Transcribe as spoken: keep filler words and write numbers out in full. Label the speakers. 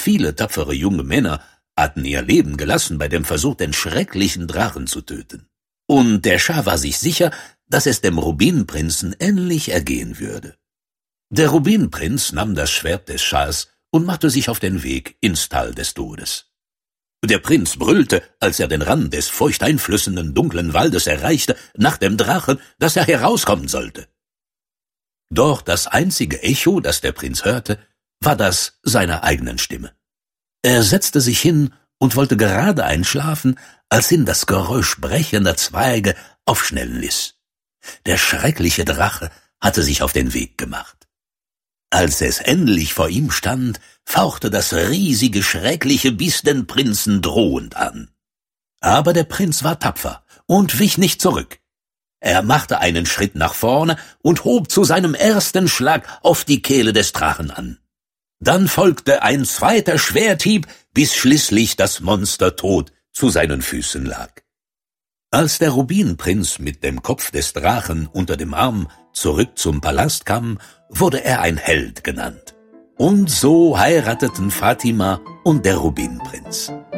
Speaker 1: Viele tapfere junge Männer hatten ihr Leben gelassen bei dem Versuch, den schrecklichen Drachen zu töten. Und der Schah war sich sicher, dass es dem Rubinprinzen ähnlich ergehen würde. Der Rubinprinz nahm das Schwert des Schahs und machte sich auf den Weg ins Tal des Todes. Der Prinz brüllte, als er den Rand des feuchteinflößenden dunklen Waldes erreichte, nach dem Drachen, dass er herauskommen sollte. Doch das einzige Echo, das der Prinz hörte, war das seiner eigenen Stimme. Er setzte sich hin und wollte gerade einschlafen, als ihn das Geräusch brechender Zweige aufschnellen ließ. Der schreckliche Drache hatte sich auf den Weg gemacht. Als es endlich vor ihm stand, fauchte das riesige, schreckliche Biest den Prinzen drohend an. Aber der Prinz war tapfer und wich nicht zurück. Er machte einen Schritt nach vorne und hob zu seinem ersten Schlag auf die Kehle des Drachen an. Dann folgte ein zweiter Schwerthieb, bis schließlich das Monster tot zu seinen Füßen lag. Als der Rubinprinz mit dem Kopf des Drachen unter dem Arm zurück zum Palast kam, wurde er ein Held genannt. Und so heirateten Fatima und der Rubinprinz.